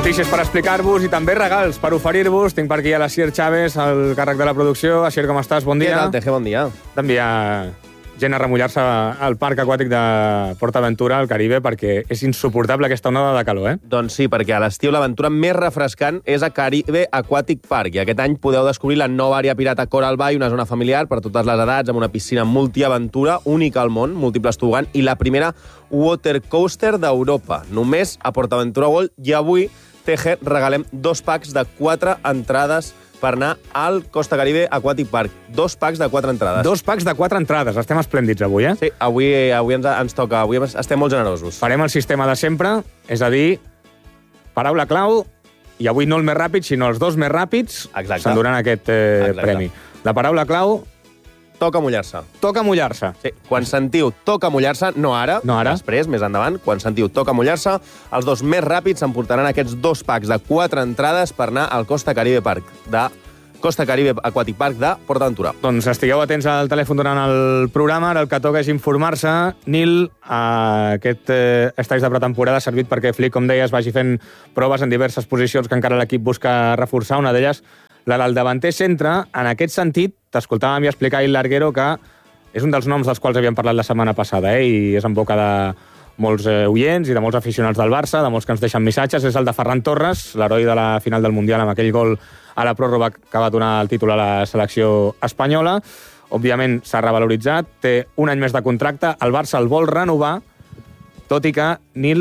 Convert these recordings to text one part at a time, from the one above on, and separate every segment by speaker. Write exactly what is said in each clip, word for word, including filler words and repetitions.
Speaker 1: Notícies per explicar-vos i també regals per oferir-vos. Tinc per aquí a l'Asier Chávez, el càrrec de la producció. Asier, com estàs? Bon dia.
Speaker 2: Què tal, Teje? Bon dia.
Speaker 1: D'enviar gent a remullar-se al parc aquàtic de PortAventura, al Caribe, perquè és insuportable aquesta onada de calor, eh?
Speaker 2: Doncs sí, perquè a l'estiu l'aventura més refrescant és a Caribe Aquatic Park, i aquest any podeu descobrir la nova àrea pirata Coral Bay, una zona familiar per totes les edats, amb una piscina multiaventura, única al món, múltiples tobogans, i la primera water coaster d'Europa, només a PortAventura World, i avui, Teje, regalem dos packs de quatre entrades per anar al Costa Caribe Aquatic Park. Dos packs de quatre entrades.
Speaker 1: Dos packs de quatre entrades. Estem esplèndids avui, eh?
Speaker 2: Sí, avui, avui ens, ens toca. Avui estem molt generosos.
Speaker 1: Farem el sistema de sempre, és a dir, paraula clau, i avui no el més ràpid, sinó els dos més ràpids s'enduran aquest eh, premi. La paraula clau...
Speaker 2: Toca mullar-se.
Speaker 1: Toca mullar-se.
Speaker 2: Sí, quan sentiu toca mullar-se, no ara,
Speaker 1: no ara,
Speaker 2: després, més endavant, quan sentiu toca mullar-se, els dos més ràpids s'emportaran aquests dos packs de quatre entrades per anar al Costa Caribe Park, de Costa Caribe Aquatic Park de PortAventura.
Speaker 1: Doncs estigueu atents al telèfon durant el programa, ara el que toca és informar-se. Nil, aquest eh, estage de pretemporada ha servit perquè Flick, com deies, vagi fent proves en diverses posicions que encara l'equip busca reforçar, una d'elles la del davanter centre. En aquest sentit, t'escoltàvem i explicar a Larguero que és un dels noms dels quals havíem parlat la setmana passada, eh? I és en boca de molts eh, oients i de molts aficionats del Barça, de molts que ens deixen missatges. És el de Ferran Torres, l'heroi de la final del Mundial amb aquell gol a la pròrroga que va donar el títol a la selecció espanyola. Òbviament s'ha revaloritzat, té un any més de contracte, el Barça el vol renovar, tot i que Nil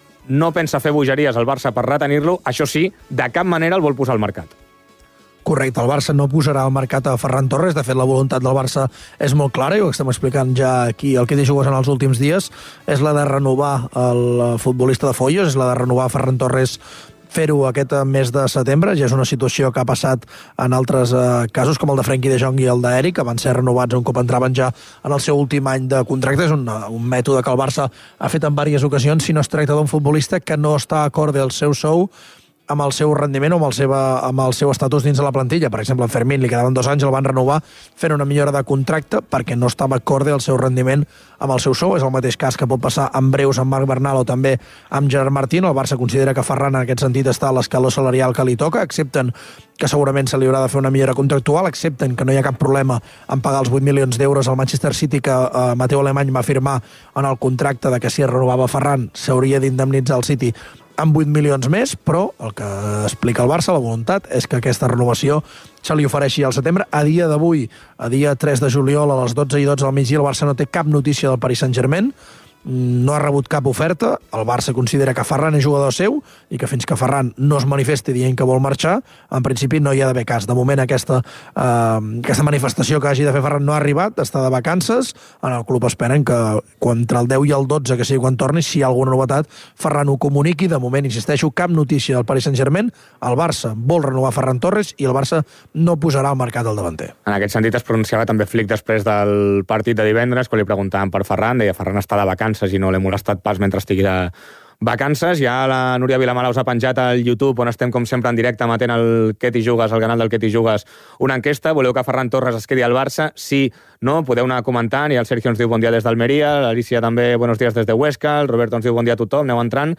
Speaker 1: no pensa fer bogeries al Barça per retenir-lo. Això sí, de cap manera el vol posar al mercat.
Speaker 3: Correcte, el Barça no posarà al mercat a Ferran Torres. De fet, la voluntat del Barça és molt clara, i ho estem explicant ja aquí el que té jugadors en els últims dies, és la de renovar el futbolista de Foyos, és la de renovar Ferran Torres, fer-ho aquest mes de setembre. Ja és una situació que ha passat en altres eh, casos, com el de Frenkie de Jong i el d'Eric, que van ser renovats un cop entraven ja en el seu últim any de contracte. És un, un mètode que el Barça ha fet en diverses ocasions si no es tracta d'un futbolista que no està acorde al seu sou amb el seu rendiment o amb el, seva, amb el seu estatus dins de la plantilla. Per exemple, en Fermín li quedaven dos anys, el van renovar fent una millora de contracte perquè no estava acorde al seu rendiment amb el seu sou. És el mateix cas que pot passar amb breus amb Marc Bernal o també amb Gerard Martín. El Barça considera que Ferran en aquest sentit està a l'escaló salarial que li toca, accepten que segurament se li haurà de fer una millora contractual, accepten que no hi ha cap problema en pagar els vuit milions d'euros al Manchester City que eh, Mateu Alemany va firmar en el contracte de que si es renovava Ferran s'hauria d'indemnitzar el City amb vuit milions més, però el que explica el Barça, la voluntat, és que aquesta renovació se li ofereixi al setembre. A dia d'avui, a dia tres de juliol, a les dotze i dotze del migdia, el Barça no té cap notícia del Paris Saint-Germain, no ha rebut cap oferta. El Barça considera que Ferran és jugador seu i que fins que Ferran no es manifesti dient que vol marxar, en principi no hi ha d'haver cas. De moment aquesta, eh, aquesta manifestació que hagi de fer Ferran no ha arribat, està de vacances. En el club esperen que entre el deu i el dotze, que sigui quan torni, si hi ha alguna novetat, Ferran ho comuniqui. De moment, insisteixo, cap notícia del Paris Saint-Germain. El Barça vol renovar Ferran Torres i el Barça no posarà al mercat el davanter.
Speaker 1: En aquest sentit es pronunciava també Flick després del partit de divendres, quan li preguntaven per Ferran, deia Ferran està de vacances i no l'he molestat pas mentre estigui de vacances. Ja la Núria Vilamala us ha penjat al YouTube, on estem com sempre en directe emetent el Què t'hi jugues, el canal del Què t'hi jugues, una enquesta. Voleu que Ferran Torres es quedi al Barça? Sí, no? Podeu anar comentant, i el Sergio ens diu bon dia des d'Almeria, l'Alicia també buenos días des de Huesca, el Roberto ens diu bon dia a tothom, aneu entrant,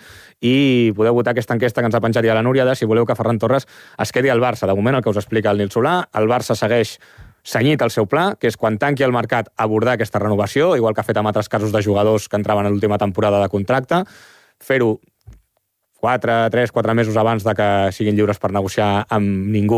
Speaker 1: i podeu votar aquesta enquesta que ens ha penjat ja la Núria de si voleu que Ferran Torres es quedi al Barça. De moment, el que us explica el Nil Solà, el Barça segueix senyit el seu pla, que és quan tanqui el mercat abordar aquesta renovació, igual que ha fet en altres casos de jugadors que entraven a l'última temporada de contracte, fer-ho quatre, tres, quatre mesos abans de que siguin lliures per negociar amb ningú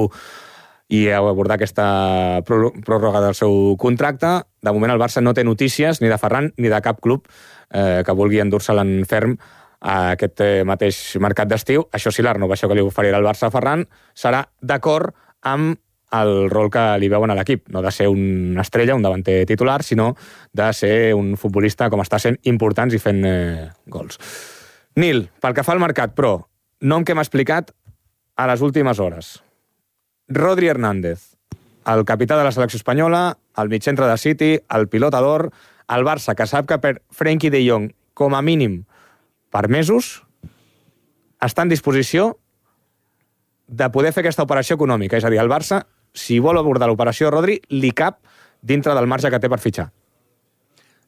Speaker 1: i abordar aquesta pròrroga del seu contracte. De moment el Barça no té notícies ni de Ferran ni de cap club eh, que vulgui endur-se'l en ferm a aquest mateix mercat d'estiu. Això sí, la renovació que li oferirà el Barça a Ferran serà d'acord amb el rol que li veuen a l'equip. No de ser una estrella, un davanter titular, sinó de ser un futbolista com està sent importants i fent eh, gols. Nil, pel que fa al mercat, però, nom que m'ha explicat a les últimes hores. Rodri Hernández, el capità de la selecció espanyola, el mitjantre de City, el pilot d'or, el Barça, que sap que per Frenkie de Jong, com a mínim per mesos, està en disposició de poder fer aquesta operació econòmica. És a dir, el Barça, si vol abordar l'operació Rodri, li cap dintre del marge que té per fitxar.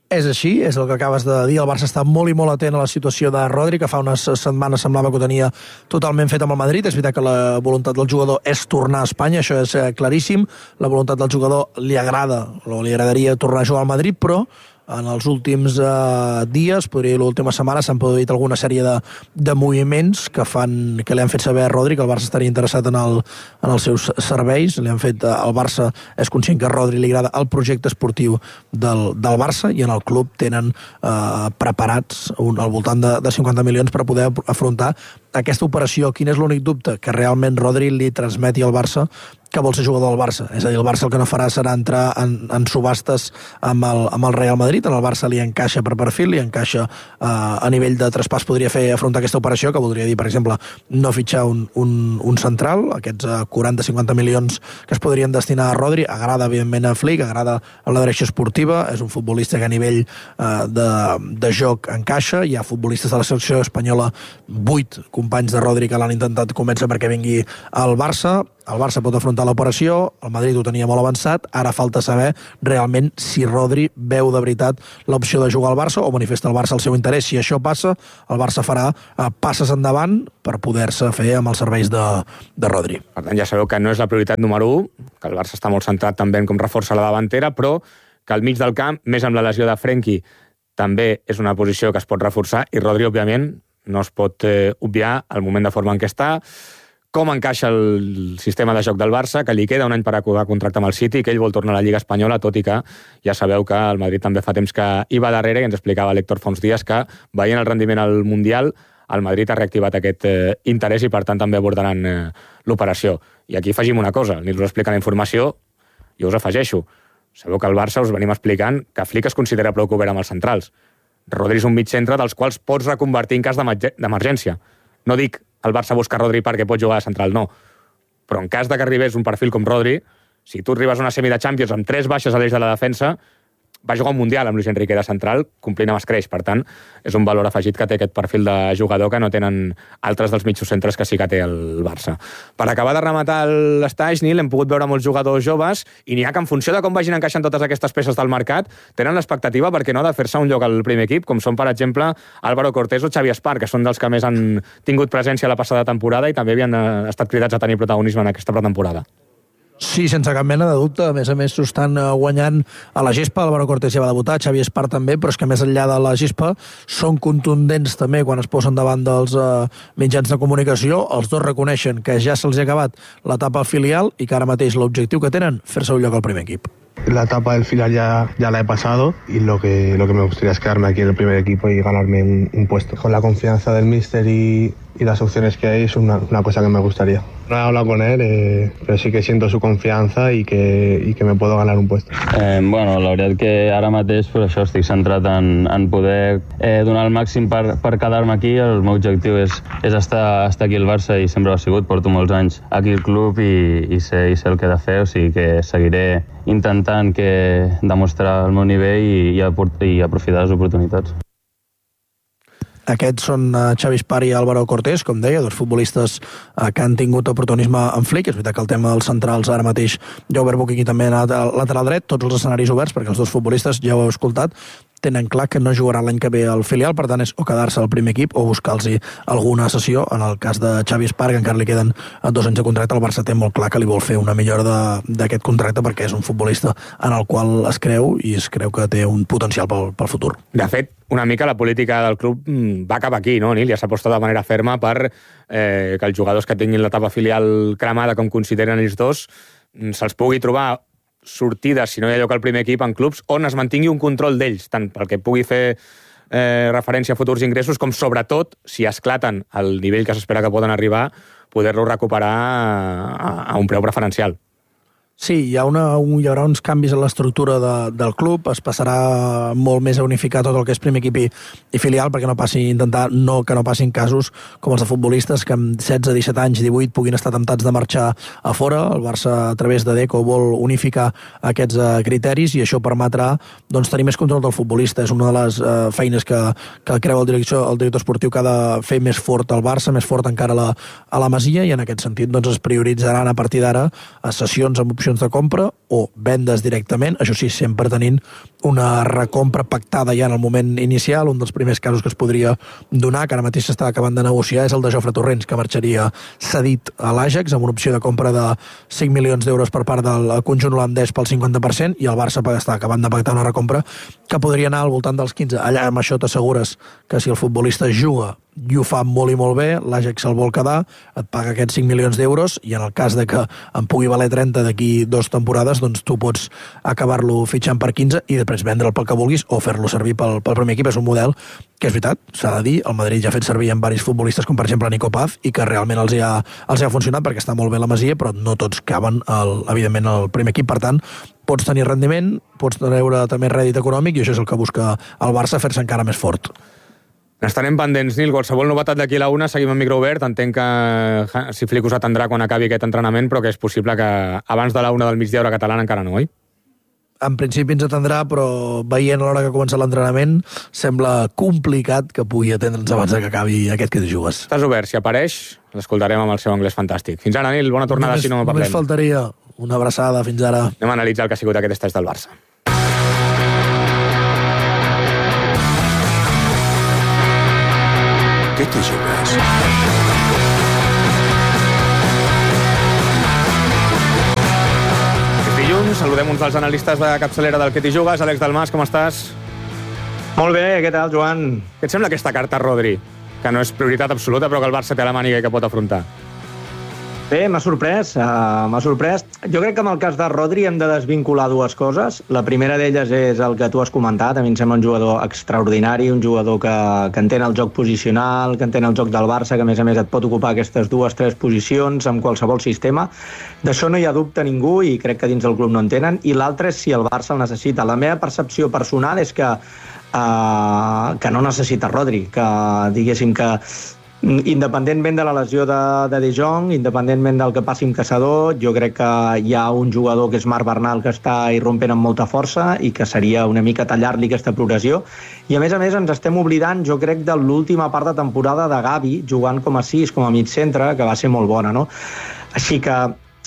Speaker 3: És així, és el que acabes de dir. El Barça està molt i molt atent a la situació de Rodri, que fa unes setmanes semblava que ho tenia totalment fet amb el Madrid. És veritat que la voluntat del jugador és tornar a Espanya, això és claríssim. La voluntat del jugador li agrada, o li agradaria tornar a jugar al Madrid, però en els últims eh, dies, podria dir l'última setmana, s'han produït alguna sèrie de, de moviments que fan que li han fet saber a Rodri que el Barça estaria interessat en, el, en els seus serveis. Li han fet, eh, el Barça és conscient que a Rodri li agrada el projecte esportiu del, del Barça i en el club tenen eh, preparats un, al voltant de, de cinquanta milions per poder afrontar aquesta operació. Quin és l'únic dubte? Que realment Rodri li transmeti al Barça que vol ser jugador del Barça. És a dir, el Barça el que no farà serà entrar en, en subhastes amb el, amb el Real Madrid. En el Barça li encaixa per perfil, li encaixa eh, a nivell de traspàs, podria fer afrontar aquesta operació, que voldria dir, per exemple, no fitxar un, un, un central, aquests eh, quaranta a cinquanta milions que es podrien destinar a Rodri. Agrada, evidentment, a Flick, agrada a la direcció esportiva, és un futbolista que a nivell eh, de, de joc encaixa. Hi ha futbolistes de la selecció espanyola, vuit companys de Rodri que l'han intentat convèncer perquè vingui al Barça. El Barça pot afrontar l'operació, el Madrid ho tenia molt avançat, ara falta saber realment si Rodri veu de veritat l'opció de jugar al Barça o manifesta al Barça el seu interès. Si això passa, el Barça farà eh, passes endavant per poder-se fer amb els serveis de, de Rodri.
Speaker 1: Per tant, ja sabeu que no és la prioritat número u, que el Barça està molt centrat també en com reforça la davantera, però que al mig del camp, més amb la lesió de Frenkie, també és una posició que es pot reforçar i Rodri, òbviament, no es pot eh, obviar el moment de forma en què està, com encaixa el sistema de joc del Barça, que li queda un any per acabar contracte amb el City, que ell vol tornar a la Lliga Espanyola, tot i que ja sabeu que el Madrid també fa temps que hi va darrere, i ens explicava l'Héctor fa uns dies que, veient el rendiment al Mundial, el Madrid ha reactivat aquest eh, interès i, per tant, també abordaran eh, l'operació. I aquí afegim una cosa, ni us ho explica la informació, jo us afegeixo. Sabeu que al Barça us venim explicant que Flick es considera prou cobert amb els centrals. Rodri és un mig centre dels quals pots reconvertir en cas d'emergència. No dic el Barça busca Rodri perquè pot jugar a central, no. Però en cas de que arribés un perfil com Rodri, si tu arribes a una semi de Champions amb tres baixes a l'eix de la defensa, va jugar un Mundial amb Luis Enrique de central, complint amb escreix. Per tant, és un valor afegit que té aquest perfil de jugador que no tenen altres dels mitjos centres que sí que té el Barça. Per acabar de rematar l'estaix, Nil, hem pogut veure molts jugadors joves i n'hi ha que en funció de com vagin encaixant totes aquestes peces del mercat, tenen l'expectativa, perquè no, de fer-se un lloc al primer equip, com són, per exemple, Álvaro Cortés o Xavi Espar, que són dels que més han tingut presència la passada temporada i també havien estat cridats a tenir protagonisme en aquesta pretemporada.
Speaker 3: Sí, sense cap mena de dubte. A més a més, s'ho estan guanyant a la gespa. Álvaro Cortés ja va debutar, Xavi Espar també, però és que més enllà de la gespa són contundents també quan es posen davant dels uh, mitjans de comunicació. Els dos reconeixen que ja se'ls ha acabat l'etapa filial i que ara mateix l'objectiu que tenen, fer-se un lloc al primer equip.
Speaker 4: La etapa del filial ya, ya la he pasado y lo que, lo que me gustaría es quedarme aquí en el primer equipo y ganarme un, un puesto. Con la confianza del míster y, y las opciones que hay es una, una cosa que me gustaría. No he hablado con él, eh, però sí que siento su confiança i que, i que me puedo ganar un puesto.
Speaker 5: Eh, bueno, la veritat que ara mateix per això estic centrat en, en poder eh, donar el màxim per, per quedar-me aquí. El meu objectiu és, és estar, estar aquí al Barça i sempre ho ha sigut. Porto molts anys aquí al club i, i, sé, i sé el que he de fer, o sigui que seguiré intentant que demostrar el meu nivell i, i, i aprofitar les oportunitats.
Speaker 3: Aquests són Xavi Espar i Álvaro Cortés, com deia, dos futbolistes que han tingut oportunisme en Flick. És veritat que el tema dels centrals ara mateix, ja ho veureu aquí també en el lateral dret, tots els escenaris oberts, perquè els dos futbolistes, ja ho heu escoltat, tenen clar que no jugaran l'any que ve al filial, per tant és o quedar-se al primer equip o buscar-los alguna sessió. En el cas de Xavi Espar, que encara li queden dos anys de contracte, el Barça té molt clar que li vol fer una millora d'aquest contracte perquè és un futbolista en el qual es creu i es creu que té un potencial pel, pel futur.
Speaker 1: De fet, una mica la política del club va cap aquí, no, Nil? Ja s'aposta de manera ferma per eh, que els jugadors que tinguin l'etapa filial cremada, com consideren ells dos, se'ls pugui trobar sortides, si no hi ha lloc al primer equip, en clubs on es mantingui un control d'ells, tant pel que pugui fer eh, referència a futurs ingressos, com sobretot, si esclaten al nivell que s'espera que poden arribar, poder-lo recuperar a, a un preu preferencial.
Speaker 3: Sí, hi, ha una, hi haurà uns canvis en l'estructura de, del club, es passarà molt més a unificar tot el que és primer equip i, i filial, perquè no passi, intentar no, que no passin casos com els de futbolistes que amb setze, disset anys, divuit puguin estar temptats de marxar a fora. El Barça, a través de Deco, vol unificar aquests uh, criteris i això permetrà doncs, tenir més control del futbolista. És una de les uh, feines que, que creu el director, el director esportiu que ha de fer més fort el Barça, més fort encara a la, a la Masia, i en aquest sentit doncs, es prioritzaran a partir d'ara a sessions amb opció opcions de compra o vendes directament, això sí, sempre tenint una recompra pactada ja en el moment inicial. Un dels primers casos que es podria donar, que ara mateix s'està acabant de negociar, és el de Jofre Torrents, que marxaria cedit a l'Ajax amb una opció de compra de cinc milions d'euros per part del conjunt holandès pel cinquanta per cent, i el Barça està acabant de pactar una recompra que podria anar al voltant dels quinze. Allà amb això t'assegures que si el futbolista juga i ho fa molt i molt bé, l'Ajax se'l vol quedar, et paga aquests cinc milions d'euros, i en el cas de que en pugui valer trenta d'aquí dues temporades, doncs tu pots acabar-lo fitxant per quinze i després vendre'l pel que vulguis o fer-lo servir pel, pel primer equip. És un model que és veritat, s'ha de dir, el Madrid ja ha fet servir amb diversos futbolistes, com per exemple Nico Paz, i que realment els hi ha, els hi ha funcionat perquè està molt bé la Masia, però no tots caben, el, evidentment, al primer equip. Per tant, pots tenir rendiment, pots treure també rèdit econòmic, i això és el que busca el Barça, fer-se encara més fort.
Speaker 1: Estarem pendents, Nil. Qualsevol novetat d'aquí a la una, seguim amb micro obert. Entenc que si Flick us atendrà quan acabi aquest entrenament, però que és possible que abans de la una del migdia hora catalana encara no, oi?
Speaker 3: En principi ens atendrà, però veient l'hora que comença l'entrenament, sembla complicat que pugui atendre'ns abans que acabi aquest que tu jugues.
Speaker 1: Estàs obert. Si apareix, l'escoltarem amb el seu anglès fantàstic. Fins ara, Nil. Bona tornada, només, si no parlem.
Speaker 3: Només faltaria. Una abraçada. Fins ara.
Speaker 1: Anem a analitzar el que ha sigut aquest estatge del Barça.
Speaker 6: Què t'hi jugues?
Speaker 1: És dilluns, saludem uns dels analistes de capçalera del Què t'hi jugues. Àlex Dalmas, com estàs?
Speaker 7: Molt bé, què tal, Joan?
Speaker 1: Què et sembla aquesta carta, Rodri? Que no és prioritat absoluta, però que el Barça té a la màniga i que pot afrontar.
Speaker 7: Bé, m'ha sorprès, uh, m'ha sorprès. Jo crec que en el cas de Rodri hem de desvincular dues coses. La primera d'elles és el que tu has comentat. A mi em sembla un jugador extraordinari, un jugador que, que entén el joc posicional, que entén el joc del Barça, que a més a més et pot ocupar aquestes dues, tres posicions en qualsevol sistema. D'això no hi ha dubte ningú i crec que dins del club no en tenen. I l'altre és si el Barça el necessita. La meva percepció personal és que, uh, que no necessita Rodri, que diguéssim que independentment de la lesió de, de De Jong, independentment del que passi amb Caçador, jo crec que hi ha un jugador que és Marc Bernal que està irrompent amb molta força i que seria una mica tallar-li aquesta progressió. I a més a més ens estem oblidant, jo crec, de l'última part de temporada de Gavi jugant com a sis, com a mig centre, que va ser molt bona, no? Així que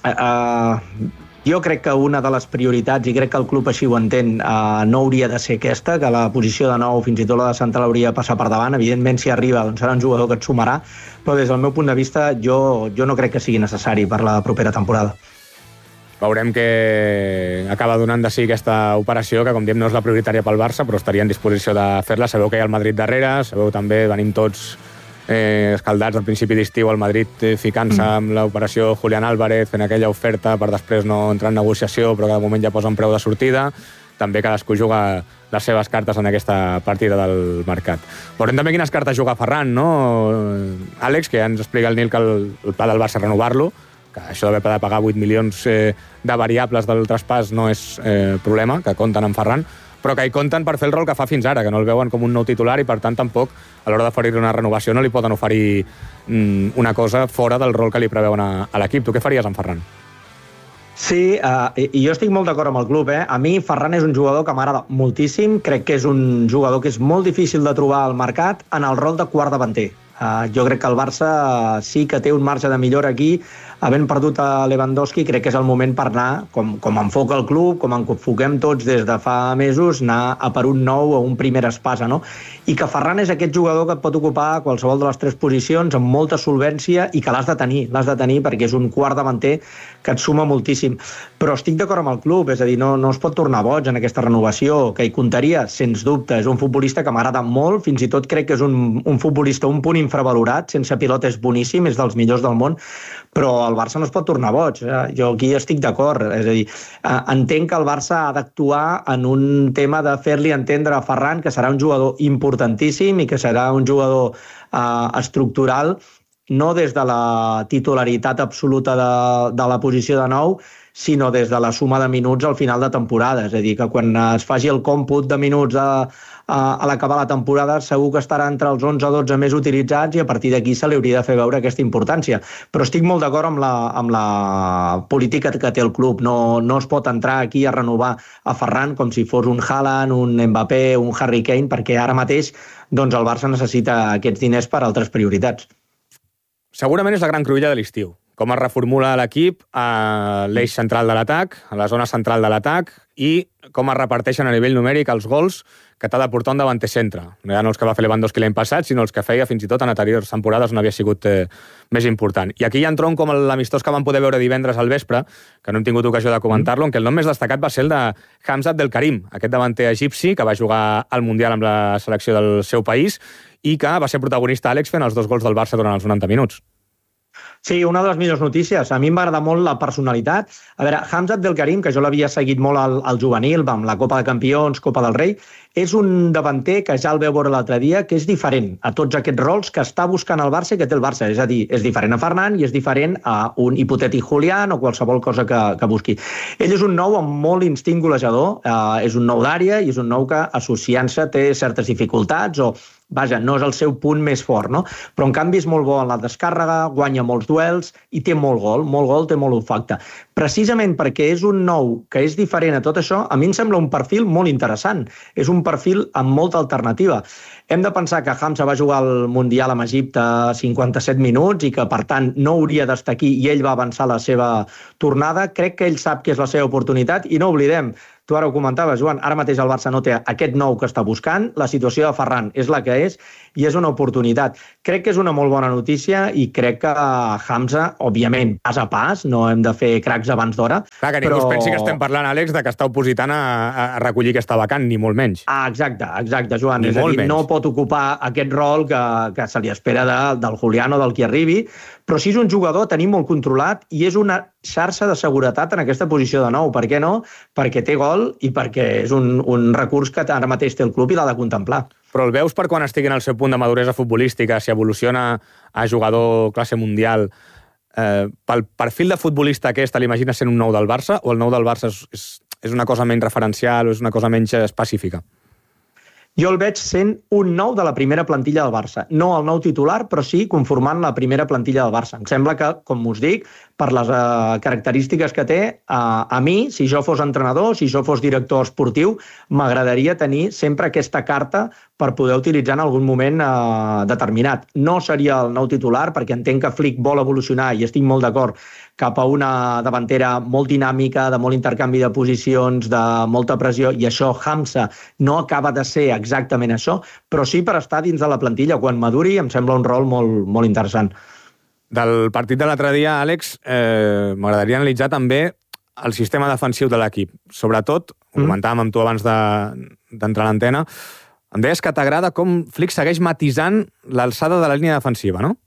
Speaker 7: eh, jo crec que una de les prioritats, i crec que el club així ho entén, eh, no hauria de ser aquesta, que la posició de nou, fins i tot la de central, hauria de passar per davant. Evidentment, si arriba, doncs serà un jugador que et sumarà, però des del meu punt de vista jo, jo no crec que sigui necessari per la propera temporada.
Speaker 1: Veurem que acaba donant de sí aquesta operació, que com diem no és la prioritària pel Barça, però estaria en disposició de fer-la. Sabeu que hi ha el Madrid darrere, sabeu també, venim tots eh, escaldats al principi d'estiu al Madrid eh, ficant-se mm. amb l'operació Julián Álvarez, fent aquella oferta per després no entrar en negociació, però que de moment ja posa un preu de sortida. També cadascú juga les seves cartes en aquesta partida del mercat. Veurem també quines cartes juga Ferran, no? Àlex, que ja ens explica el Nil que el, el pla del Barça és renovar-lo, que això d'haver de pagar vuit milions eh, de variables del traspàs no és eh, problema, que compten amb Ferran, però que hi compten per fer el rol que fa fins ara, que no el veuen com un nou titular i, per tant, tampoc, a l'hora d'oferir una renovació, no li poden oferir mm, una cosa fora del rol que li preveuen a, a l'equip. Tu què faries amb Ferran?
Speaker 7: Sí, uh, i, i jo estic molt d'acord amb el club. Eh? A mi Ferran és un jugador que m'agrada moltíssim. Crec que és un jugador que és molt difícil de trobar al mercat en el rol de quart davanter. Uh, jo crec que el Barça sí que té un marge de millora aquí. Havent perdut a Lewandowski, crec que és el moment per anar, com, com enfoca el club, com enfoquem tots des de fa mesos, anar a per un nou o un primer espasa, no? I que Ferran és aquest jugador que et pot ocupar qualsevol de les tres posicions amb molta solvència i que l'has de tenir, l'has de tenir perquè és un quart davanter que et suma moltíssim. Però estic d'acord amb el club, és a dir, no, no es pot tornar boig en aquesta renovació, que hi comptaria, sens dubte. És un futbolista que m'agrada molt, fins i tot crec que és un, un futbolista un punt infravalorat, sense pilota és boníssim, és dels millors del món, però el Barça no es pot tornar boig. Jo aquí estic d'acord. És a dir, entenc que el Barça ha d'actuar en un tema de fer-li entendre a Ferran que serà un jugador importantíssim i que serà un jugador eh, estructural, no des de la titularitat absoluta de, de la posició de nou, sinó des de la suma de minuts al final de temporada. És a dir, que quan es faci el còmput de minuts a, a, a l'acabar la temporada segur que estarà entre els onze o dotze més utilitzats i a partir d'aquí se li hauria de fer veure aquesta importància. Però estic molt d'acord amb la, amb la política que té el club. No, no es pot entrar aquí a renovar a Ferran com si fos un Haaland, un Mbappé, un Harry Kane, perquè ara mateix doncs, el Barça necessita aquests diners per altres prioritats.
Speaker 1: Segurament és la gran cruïlla de l'estiu. com es reformula l'equip a l'eix central de l'atac, a la zona central de l'atac, i com es reparteixen a nivell numèric els gols que t'ha de portar un davanter centre. No eren els que va fer Lewandowski l'any passat, sinó els que feia fins i tot en anteriors temporades on havia sigut eh, més important. I aquí hi ha un tronc com l'amistós que vam poder veure divendres al vespre, que no hem tingut ocasió de comentar-lo, en què el nom més destacat va ser el de Hamza Abdelkarim, aquest davanter egipci que va jugar al Mundial amb la selecció del seu país i que va ser protagonista, Àlex, fent els dos gols del Barça durant els noranta minuts.
Speaker 7: Sí, una de les millors notícies. A mi em va agradar molt la personalitat. A veure, Hamza Abdelkarim, que jo l'havia seguit molt al, al juvenil, amb la Copa de Campions, Copa del Rei, és un davanter que ja el veu veure l'altre dia, que és diferent a tots aquests rols que està buscant el Barça i que té el Barça. És a dir, és diferent a Ferran i és diferent a un hipotètic Julián o qualsevol cosa que, que busqui. Ell és un nou amb molt instint golejador, eh, és un nou d'àrea i és un nou que, associant-se, té certes dificultats o vaja, no és el seu punt més fort, no? Però en canvi és molt bo en la descàrrega, guanya molts duels i té molt gol, molt gol, té molt olfacte. Precisament perquè és un nou que és diferent a tot això, a mi em sembla un perfil molt interessant. És un perfil amb molta alternativa. Hem de pensar que Hamza va jugar al Mundial amb Egipte cinquanta-set minuts i que, per tant, no hauria d'estar aquí i ell va avançar la seva tornada. Crec que ell sap que és la seva oportunitat i no oblidem, tu ara ho comentaves, Joan, ara mateix el Barça no té aquest nou que està buscant, la situació de Ferran és la que és i és una oportunitat. Crec que és una molt bona notícia i crec que Hamza, òbviament, pas a pas, no hem de fer cracs abans d'hora.
Speaker 1: Clar, que ningú però... es pensi que estem parlant, Àlex, de que està opositant a, a recollir aquesta vacant, ni molt menys.
Speaker 7: Ah, exacte, exacte, Joan.
Speaker 1: Ni
Speaker 7: és a dir,
Speaker 1: menys.
Speaker 7: No pot ocupar aquest rol que, que se li espera de, del Julián o del qui arribi, però sí és un jugador a tenir molt controlat i és una xarxa de seguretat en aquesta posició de nou. Per què no? Perquè té gol i perquè és un, un recurs que ara mateix té el club i l'ha de contemplar.
Speaker 1: Però el veus per quan estigui en el seu punt de maduresa futbolística, si evoluciona a jugador classe mundial, eh, pel perfil de futbolista aquest, l'imagines sent un nou del Barça, o el nou del Barça és, és, és una cosa menys referencial o és una cosa menys específica?
Speaker 7: Jo el veig sent un nou de la primera plantilla del Barça. No el nou titular, però sí conformant la primera plantilla del Barça. Em sembla que, com us dic, per les uh, característiques que té, uh, a mi, si jo fos entrenador, si jo fos director esportiu, m'agradaria tenir sempre aquesta carta per poder utilitzar en algun moment uh, determinat. No seria el nou titular, perquè entenc que Flick vol evolucionar, i estic molt d'acord, cap a una davantera molt dinàmica, de molt intercanvi de posicions, de molta pressió, i això Hamza no acaba de ser exactament això, però sí per estar dins de la plantilla. Quan maduri em sembla un rol molt, molt interessant.
Speaker 1: Del partit de l'altre dia, Àlex, eh, m'agradaria analitzar també el sistema defensiu de l'equip. Sobretot, ho mm. comentàvem amb tu abans d'entrar a l'antena, em deies que t'agrada com Flick segueix matisant l'alçada de la línia defensiva, no?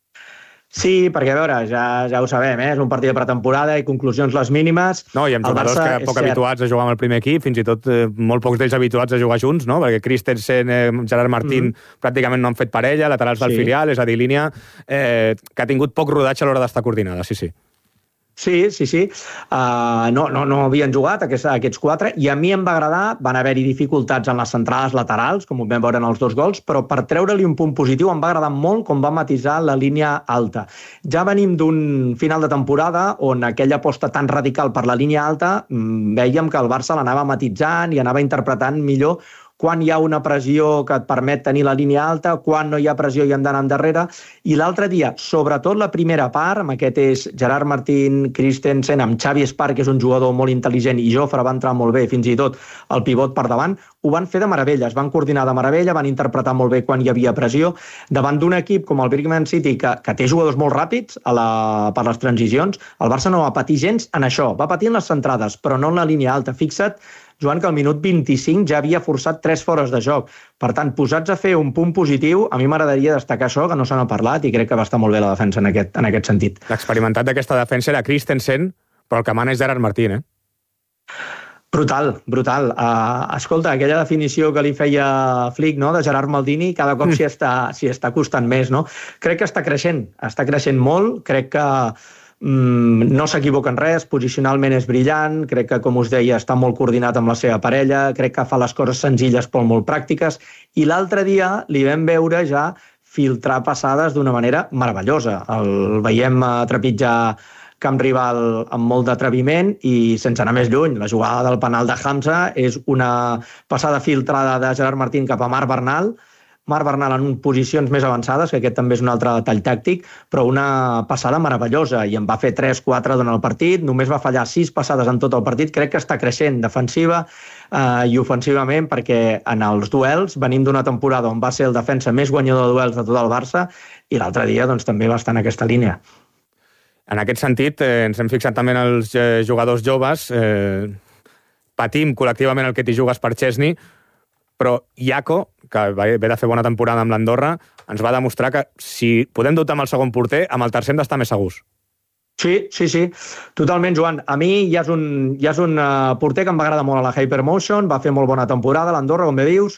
Speaker 7: Sí, perquè, a veure, ja, ja ho sabem, eh? És un partit de pretemporada i conclusions les mínimes.
Speaker 1: No, i amb jugadors Barça, que poc habituats a jugar amb el primer equip, fins i tot eh, molt pocs d'ells habituats a jugar junts, no? Perquè Christensen, eh, Gerard Martín mm. pràcticament no han fet parella, laterals del sí. filial, és a dir, línia eh, que ha tingut poc rodatge a l'hora d'estar coordinada, sí, sí.
Speaker 7: Sí, sí, sí. Uh, no, no, no havien jugat aquests, aquests quatre i a mi em va agradar. Van haver-hi dificultats en les centrades laterals, com ho vam veure en els dos gols, però per treure-li un punt positiu em va agradar molt com va matisar la línia alta. Ja venim d'un final de temporada on aquella aposta tan radical per la línia alta vèiem que el Barça l'anava matitzant i anava interpretant millor quan hi ha una pressió que et permet tenir la línia alta, quan no hi ha pressió i hem d'anar endarrere. I l'altre dia, sobretot la primera part, amb aquest és Gerard Martín, Christensen, amb Xavi Espark, que és un jugador molt intel·ligent, i Jofre va entrar molt bé, fins i tot el pivot per davant, ho van fer de meravella, es van coordinar de meravella, van interpretar molt bé quan hi havia pressió, davant d'un equip com el Birmingham City, que, que té jugadors molt ràpids a la, per les transicions. El Barça no va patir gens en això, va patir en les centrades, però no en la línia alta. Fixa't, Joan, que al minut vint-i-cinc ja havia forçat tres fores de joc. Per tant, posats a fer un punt positiu, a mi m'agradaria destacar això, que no se n'ha parlat, i crec que va estar molt bé la defensa en aquest, en aquest sentit.
Speaker 1: L'experimentat d'aquesta defensa era Christensen, però el que mana és Gerard Martín, eh?
Speaker 7: Brutal, brutal. Uh, escolta, aquella definició que li feia Flick, no?, de Gerard Maldini, cada cop mm. s'hi està, s'hi està costant més, no? Crec que està creixent, està creixent molt, crec que mm, no s'equivoca en res, posicionalment és brillant, crec que, com us deia, està molt coordinat amb la seva parella, crec que fa les coses senzilles però molt pràctiques, i l'altre dia li vam veure ja filtrar passades d'una manera meravellosa. El veiem uh, trepitjar camp rival amb molt d'atreviment i sense anar més lluny. La jugada del penal de Hamza és una passada filtrada de Gerard Martín cap a Marc Bernal, Marc Bernal en posicions més avançades, que aquest també és un altre detall tàctic, però una passada meravellosa, i en va fer tres quatre durant el partit, només va fallar sis passades en tot el partit, crec que està creixent defensiva eh, i ofensivament, perquè en els duels venim d'una temporada on va ser el defensa més guanyador de duels de tot el Barça, i l'altre dia doncs, també va estar en aquesta línia.
Speaker 1: En aquest sentit, eh, ens hem fixat també en els eh, jugadors joves, eh, patim col·lectivament el que t'hi jugues per Chesney, però Iaco, que ve de fer bona temporada amb l'Andorra, ens va demostrar que si podem dubtar amb el segon porter, amb el tercer hem d'estar més segurs.
Speaker 7: Sí, sí, sí, totalment, Joan. A mi ja és un, ja és un uh, porter que em va agradar molt a la Hypermotion, va fer molt bona temporada a l'Andorra, com bé dius,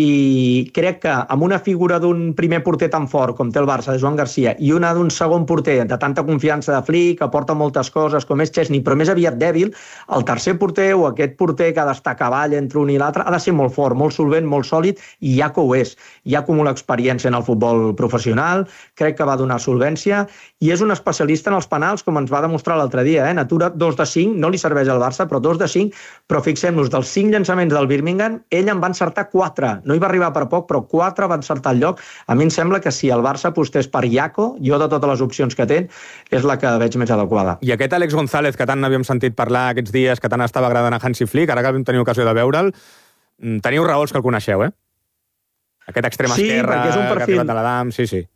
Speaker 7: i crec que amb una figura d'un primer porter tan fort com té el Barça, de Joan Garcia, i una d'un segon porter de tanta confiança de Flick, que aporta moltes coses, com és Chesney, però més aviat dèbil, el tercer porter o aquest porter que ha d'estar a cavall entre un i l'altre ha de ser molt fort, molt solvent, molt sòlid, i Iaco ho és. Ja acumula experiència en el futbol professional, crec que va donar solvència, i és un especialista en els penals, com ens va demostrar l'altre dia, eh? Natura dos de cinc, no li serveix al Barça, però dos de cinc, però fixem-nos, dels cinc llançaments del Birmingham, ell en va encertar quatre. No hi va arribar per poc, però quatre va encertar el lloc. A mi em sembla que si el Barça apostés per Iaco, jo de totes les opcions que té, és la que veig més adequada.
Speaker 1: I aquest Àlex González, que tant havíem sentit parlar aquests dies, que tant estava agradant a Hansi Flick, ara que vam tenir ocasió de veure'l, teniu raons que el coneixeu, eh? Aquest extrem
Speaker 7: sí,
Speaker 1: esquerra,
Speaker 7: és un perfil...
Speaker 1: que ha arribat a l'Adam, sí, sí.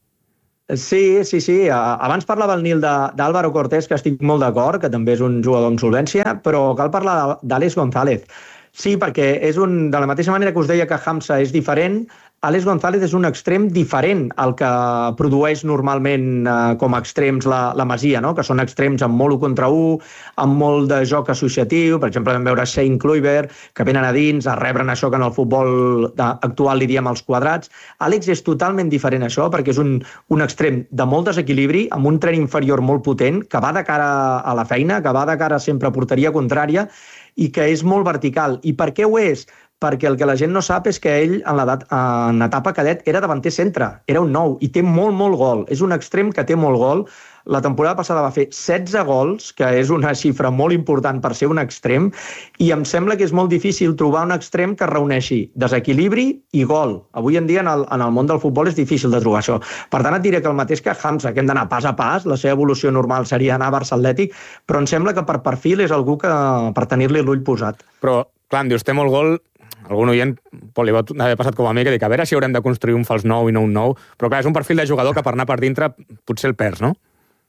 Speaker 7: Sí, sí, sí. Abans parlava el Nil d'Álvaro Cortés, que estic molt d'acord, que també és un jugador amb solvència, però cal parlar d'Àlex González. Sí, perquè és un, de la mateixa manera que us deia que Hamza és diferent, Àlex González és un extrem diferent al que produeix normalment eh, com a extrems la, la Masia, no? Que són extrems amb molt u contra u, amb molt de joc associatiu. Per exemple, vam veure Shane Kluivert, que venen a dins a rebre'n això que en el futbol actual li diem els quadrats. Àlex és totalment diferent a això, perquè és un, un extrem de molt desequilibri, amb un tren inferior molt potent, que va de cara a la feina, que va de cara sempre a porteria contrària, i que és molt vertical. I per què ho és? Perquè el que la gent no sap és que ell, en, en etapa cadet, era davanter centre, era un nou, i té molt, molt gol. És un extrem que té molt gol. La temporada passada va fer setze gols, que és una xifra molt important per ser un extrem, i em sembla que és molt difícil trobar un extrem que reuneixi desequilibri i gol. Avui en dia, en el, en el món del futbol, és difícil de trobar això. Per tant, et diré que el mateix que Hamza, que hem d'anar pas a pas, la seva evolució normal seria anar a Barça Atlètic, però em sembla que per perfil és algú que per tenir-li l'ull posat.
Speaker 1: Però, clar, em dius, té molt gol, algun oient li va haver passat com a mi, que dic, a veure si haurem de construir un fals nou i no un nou, però clar, és un perfil de jugador que per anar per dintre potser el perds, no?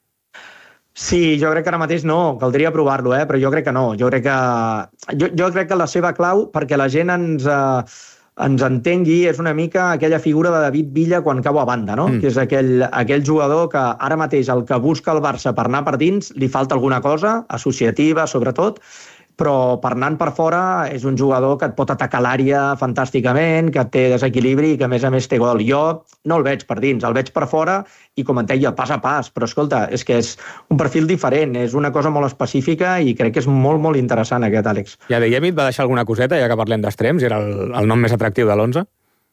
Speaker 7: Sí, jo crec que ara mateix no, caldria provar-lo, eh? Però jo crec que no. Jo crec que, jo, jo crec que la seva clau, perquè la gent ens, eh, ens entengui, és una mica aquella figura de David Villa quan cau a banda, no? Mm. Que és aquell, aquell jugador que ara mateix el que busca el Barça per anar per dins li falta alguna cosa, associativa sobretot, però per anant per fora és un jugador que et pot atacar l'àrea fantàsticament, que té desequilibri i que a més a més té gol. Jo no el veig per dins, el veig per fora i com et deia, pas a pas, però escolta, és que és un perfil diferent, és una cosa molt específica i crec que és molt, molt interessant aquest Àlex.
Speaker 1: I Adeyemi et va deixar alguna coseta, ja que parlem d'extrems, i era el, el nom més atractiu de l'onze?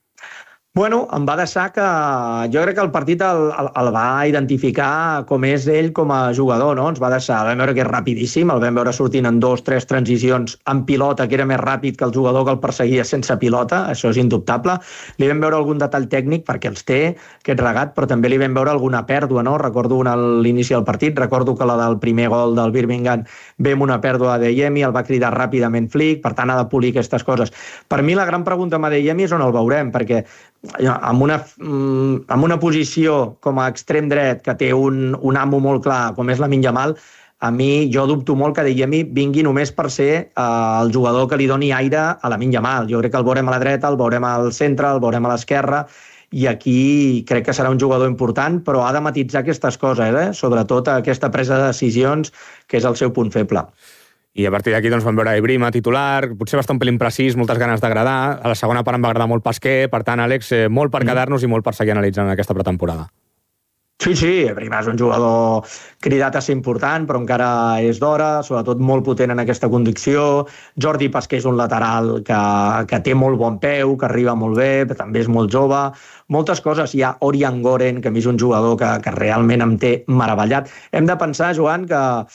Speaker 7: Bueno, em va deixar que... Jo crec que el partit el, el, el va identificar com és ell com a jugador, no? Ens va deixar... Vam veure que és rapidíssim, el vam veure sortint en dos, tres transicions amb pilota, que era més ràpid que el jugador que el perseguia sense pilota, això és indubtable. Li vam veure algun detall tècnic, perquè els té, aquest regat, però també li vam veure alguna pèrdua, no? Recordo una a l'inici del partit, recordo que la del primer gol del Birmingham vam una pèrdua d'Adeyemi, el va cridar ràpidament Flick, per tant ha de polir aquestes coses. Per mi la gran pregunta amb Adeyemi és on el veurem, perquè amb una, amb una posició com a extrem dret que té un, un amo molt clar com és Lamine Yamal, a mi jo dubto molt que Adeyemi vingui només per ser eh, el jugador que li doni aire a Lamine Yamal. Jo crec que el veurem a la dreta, el veurem al centre, el veurem a l'esquerra, i aquí crec que serà un jugador important, però ha de matitzar aquestes coses, eh? Sobretot aquesta presa de decisions, que és el seu punt feble.
Speaker 1: I a partir d'aquí doncs, vam veure Ibrima titular, potser va estar un pelín precís, moltes ganes d'agradar. A la segona part em va agradar molt Pasquer, per tant, Àlex, eh, molt per quedar-nos i molt per seguir analitzant aquesta pretemporada.
Speaker 7: Sí, sí, Ibrima és un jugador cridat a ser important, però encara és d'hora, sobretot molt potent en aquesta conducció. Jordi Pasquer és un lateral que, que té molt bon peu, que arriba molt bé, però també és molt jove. Moltes coses. Hi ha Orian Goren, que a mi és un jugador que, que realment em té meravellat. Hem de pensar, Joan, que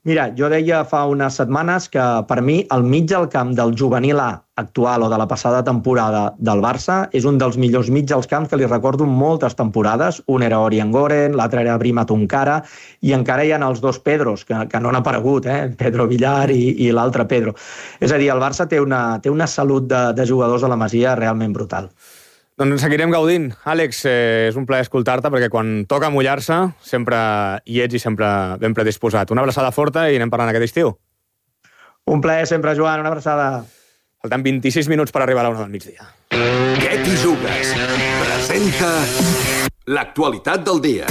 Speaker 7: Mira, jo deia fa unes setmanes que per mi el mig del camp del juvenil A actual o de la passada temporada del Barça és un dels millors mig dels camps que li recordo moltes temporades. Un era Ori Angoren, l'altre era Brima Tunkara i encara hi ha els dos Pedros, que, que no han aparegut, eh? Pedro Villar i, i l'altre Pedro. És a dir, el Barça té una, té una salut de, de jugadors a la Masia realment brutal.
Speaker 1: Doncs seguirem gaudint. Àlex, eh, és un plaer escoltar-te perquè quan toca mullar-se sempre hi ets i sempre ben predisposat. Una abraçada forta i anem parlant aquest estiu.
Speaker 7: Un plaer sempre, Joan. Una abraçada.
Speaker 1: Falten vint-i-sis minuts per arribar a la una del migdia.
Speaker 6: Què t'hi jugues? Presenta l'actualitat del dia.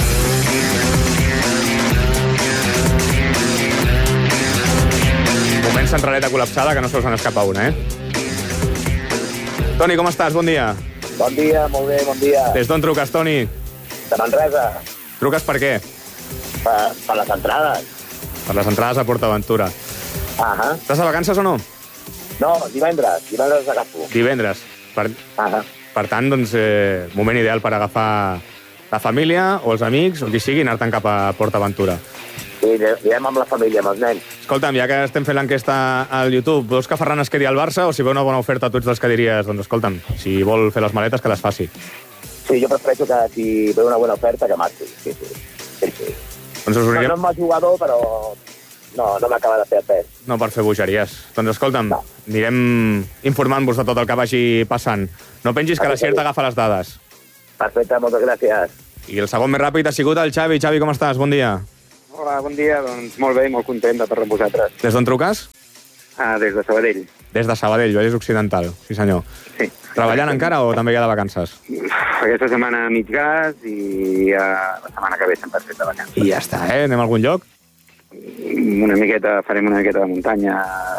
Speaker 1: Moment centraleta col·lapsada, que no se us n'escapa una, eh? Toni, com estàs? Bon dia.
Speaker 8: Bon dia, molt bé, bon dia.
Speaker 1: Des d'on truques, Toni?
Speaker 8: De Manresa.
Speaker 1: Truques per què?
Speaker 8: Per, per les entrades.
Speaker 1: Per les entrades a PortAventura.
Speaker 8: Ahà.
Speaker 1: Estàs de vacances o no?
Speaker 8: No, divendres. Divendres agafo.
Speaker 1: Divendres. Per,
Speaker 8: Ahà.
Speaker 1: per tant, doncs, eh, moment ideal per agafar la família o els amics o qui sigui i anar-te'n cap a PortAventura.
Speaker 8: Sí, anirem amb la família, amb els nens.
Speaker 1: Escolta'm, ja que estem fent l'enquesta al YouTube, veus que Ferran es quedi al Barça o si veu una bona oferta a tots els que diries, doncs escolta'm, si vol fer les maletes, que les faci?
Speaker 8: Sí, jo prefereixo que si veu una bona oferta, que marxi. Sí, sí. sí, sí.
Speaker 1: Doncs us
Speaker 8: No,
Speaker 1: uniríem...
Speaker 8: no és mal jugador, però no, no m'acaba de fer el pes.
Speaker 1: No per fer bogeries. Doncs escolta'm,
Speaker 8: No.
Speaker 1: anirem informant-vos de tot el que vagi passant. No pengis que la Ciert agafa les dades.
Speaker 8: Perfecte, moltes gràcies.
Speaker 1: I el segon més ràpid ha sigut el Xavi. Xavi, com estàs? Bon dia.
Speaker 9: Hola, bon dia. Doncs molt bé, molt content de parlar amb vosaltres.
Speaker 1: Des d'on truques?
Speaker 9: Ah, des de Sabadell.
Speaker 1: Des de Sabadell, Vallès Occidental. Sí, senyor.
Speaker 9: Sí.
Speaker 1: Treballant encara o també ja de vacances?
Speaker 9: Aquesta setmana mig gas i uh, la setmana que ve sempre fet de vacances.
Speaker 1: I ja està, eh? Anem a algun lloc?
Speaker 9: Una miqueta, farem una miqueta de muntanya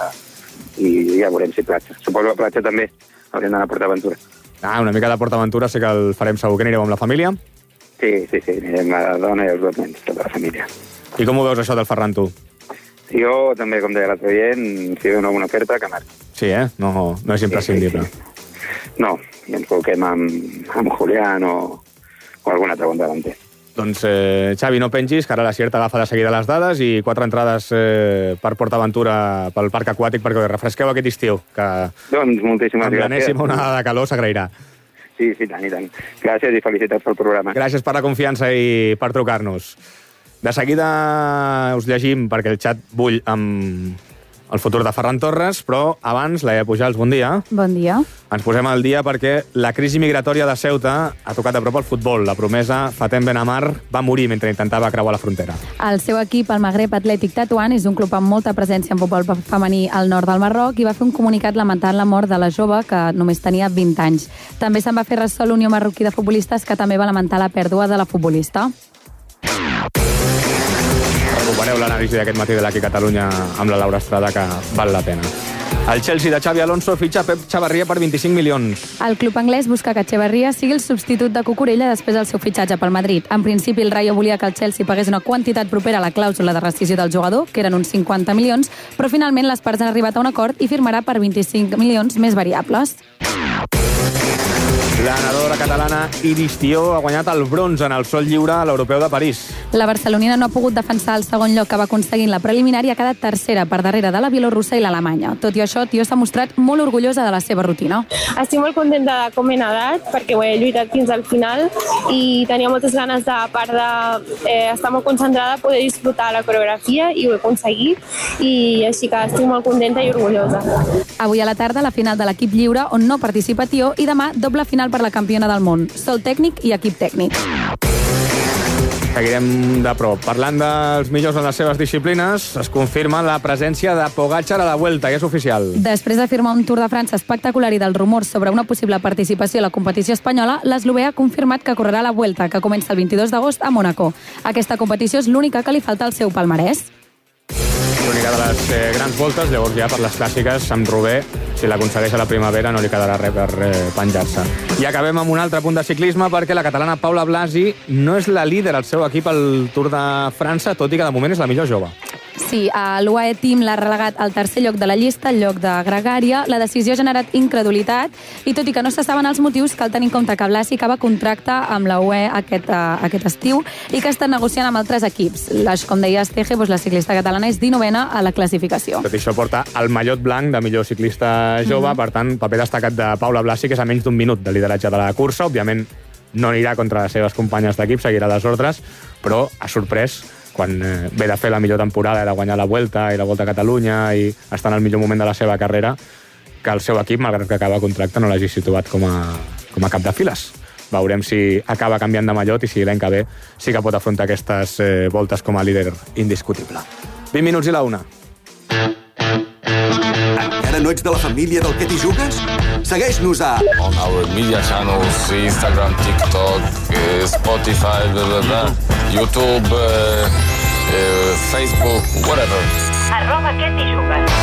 Speaker 9: i ja veurem si platja. Suposo que platja també. Haurem d'anar a PortAventura.
Speaker 1: Ah, una mica de PortAventura sé que el farem segur. Que anireu amb la família?
Speaker 9: Sí, sí, sí. Anirem la dona i els dos nens, tota la família.
Speaker 1: I com ho veus això del Ferran, tu?
Speaker 9: Jo també, com deia l'altre dient, si ve una bona oferta, que marxi.
Speaker 1: Sí, eh? No, no és imprescindible.
Speaker 9: Sí, sí, sí. No, i ens col·loquem amb, amb Julián o, o algun altre bon davanter.
Speaker 1: Doncs, eh, Xavi, no pengis, que ara la Ciert agafa de seguida les dades i quatre entrades eh, per PortAventura pel parc aquàtic perquè refresqueu aquest estiu, que
Speaker 9: doncs moltíssimes
Speaker 1: amb
Speaker 9: gràcies.
Speaker 1: l'enèsima onada de calor s'agrairà.
Speaker 9: Sí, sí, tant i tant. Gràcies i felicitats pel programa.
Speaker 1: Gràcies per la confiança i per trucar-nos. De seguida us llegim, perquè el xat bull amb el futur de Ferran Torres, però abans, Laia Pujals, bon dia.
Speaker 10: Bon dia.
Speaker 1: Ens posem al dia perquè la crisi migratòria de Ceuta ha tocat de prop el futbol. La promesa, Fatem Benamar, va morir mentre intentava creuar la frontera.
Speaker 10: El seu equip, el Magreb Atlètic Tetuan, és un club amb molta presència en futbol femení al nord del Marroc i va fer un comunicat lamentant la mort de la jove, que només tenia vint anys. També se'n va fer ressò l'Unió Marroquí de Futbolistes, que també va lamentar la pèrdua de la futbolista.
Speaker 1: Recupereu l'anàlisi d'aquest matí de l'Aqui Catalunya amb la Laura Estrada, que val la pena. El Chelsea de Xavi Alonso fitxa Pep Chavarria per vint-i-cinc milions.
Speaker 10: El club anglès busca que Echeverría sigui el substitut de Cucurella després del seu fitxatge pel Madrid. En principi, el Rayo volia que el Chelsea pagués una quantitat propera a la clàusula de rescisió del jugador, que eren uns cinquanta milions, però finalment les parts han arribat a un acord i firmarà per vint-i-cinc milions més variables.
Speaker 1: La nedadora catalana Iris Tió ha guanyat el bronze en el sol lliure a l'Europeu de París.
Speaker 10: La barcelonina no ha pogut defensar el segon lloc que va aconseguir en la preliminar i ha quedat tercera per darrere de la bielorrussa i l'alemanya. Tot i això, Tió s'ha mostrat molt orgullosa de la seva rutina.
Speaker 11: Estic molt contenta de com he nedat, perquè ho he lluitat fins al final i tenia moltes ganes, de, a part d'estar eh, molt concentrada, poder disfrutar la coreografia i ho he aconseguit, i així que estic molt contenta i orgullosa.
Speaker 10: Avui a la tarda, la final de l'equip lliure, on no participa Tió, i demà doble final per la campiona del món, sol tècnic i equip tècnic.
Speaker 1: Seguirem de prop. Parlant dels millors en les seves disciplines, es confirma la presència de Pogačar a la Vuelta, i és oficial.
Speaker 10: Després de firmar un Tour de França espectacular i dels rumors sobre una possible participació a la competició espanyola, l'eslovè ha confirmat que correrà la Vuelta, que comença el vint-i-dos d'agost a Mónaco. Aquesta competició és l'única que li falta al seu palmarès.
Speaker 1: L'única de les eh, grans voltes, llavors ja per les clàssiques, amb Rubé, si l'aconsegueix a la primavera no li quedarà res per eh, penjar-se. I acabem amb un altre punt de ciclisme, perquè la catalana Paula Blasi no és la líder al seu equip al Tour de França, tot i que de moment és la millor jove.
Speaker 10: Sí, l'U A E Team l'ha relegat al tercer lloc de la llista, al lloc de Gregària. La decisió ha generat incredulitat i tot i que no se saben els motius, cal tenir en compte que Blasi acaba contracte amb la U A E aquest, uh, aquest estiu i que està negociant amb altres equips. La, com deia Estege, doncs la ciclista catalana és dinovena a la classificació.
Speaker 1: Tot això porta el mallot blanc de millor ciclista jove, mm-hmm. per tant, paper destacat de Paula Blasi, que és a menys d'un minut de lideratge de la cursa. Òbviament, no anirà contra les seves companyes d'equip, seguirà les ordres, però ha sorprès quan eh, ve de fer la millor temporada, de guanyar la Vuelta i la Volta a Catalunya i està en el millor moment de la seva carrera, que el seu equip, malgrat que acaba contracte, no l'hagi situat com a, com a cap de files. Veurem si acaba canviant de mallot i si l'any que ve sí que pot afrontar aquestes eh, voltes com a líder indiscutible. vint minuts i la una.
Speaker 6: Encara no ets de la família del Que t'hi jugues? Segueix-nos a...
Speaker 12: On our media channels, Instagram, TikTok, eh, Spotify, blah, blah, blah, YouTube, eh, eh, Facebook, whatever.
Speaker 13: Arroba Que t'hi jugues.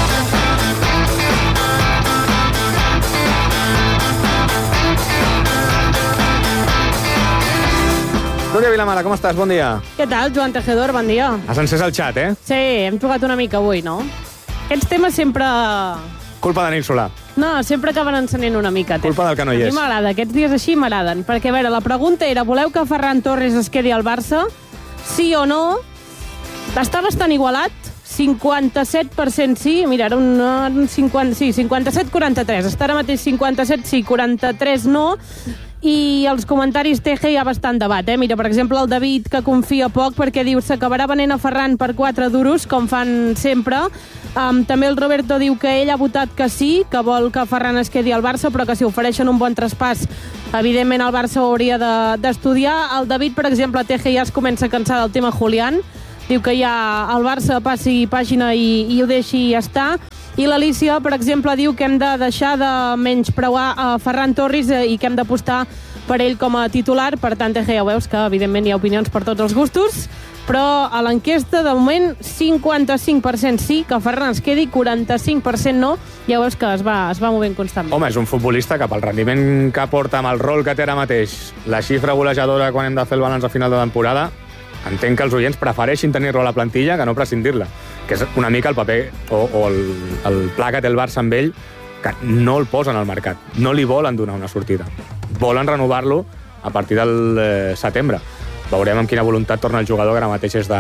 Speaker 1: Núria Vilamala, com estàs? Bon dia.
Speaker 14: Què tal, Joan Tejedor? Bon dia.
Speaker 1: Has encès el xat, eh?
Speaker 14: Sí, hem jugat una mica avui, no? Aquests temes sempre...
Speaker 1: Culpa de Nil Solà.
Speaker 14: No, sempre acaben encenent una mica.
Speaker 1: Culpa del que no hi és.
Speaker 14: A mi m'agrada, aquests dies així m'agraden. Perquè, a veure, la pregunta era, voleu que Ferran Torres es quedi al Barça? Sí o no? Està bastant igualat. cinquanta-set per cent sí. Mira, era un, un cinquanta, sí, cinquanta-set quaranta-tres. Està ara mateix cinquanta-set sí, quaranta-tres no. I els comentaris Teje hi ha bastant debat, eh? Mira, per exemple, el David, que confia poc perquè diu s'acabarà venent a Ferran per quatre duros, com fan sempre. Um, també el Roberto diu que ell ha votat que sí, que vol que Ferran es quedi al Barça, però que si ofereixen un bon traspàs, evidentment el Barça ho hauria d'estudiar. De, el David, per exemple, Teje ja es comença a cansar del tema Julián. Diu que ja el Barça passi pàgina i, i ho deixi estar. I l'Alicia, per exemple, diu que hem de deixar de menyspreuar a Ferran Torres i que hem d'apostar per ell com a titular. Per tant, ja veus que, evidentment, hi ha opinions per tots els gustos, però a l'enquesta, de moment, cinquanta-cinc per cent sí, que Ferran es quedi, quaranta-cinc per cent no. Ja veus que es va, es va movent constantment.
Speaker 1: Home, és un futbolista que pel rendiment que porta amb el rol que té ara mateix, la xifra golejadora quan hem de fer el balanç a final de temporada, entenc que els oients prefereixin tenir-lo a la plantilla que no prescindir-la, que és una mica el paper o, o el, el pla que té el Barça amb ell, que no el posen al mercat, no li volen donar una sortida, volen renovar-lo a partir del eh, setembre. Veurem amb quina voluntat torna el jugador, que ara mateix és de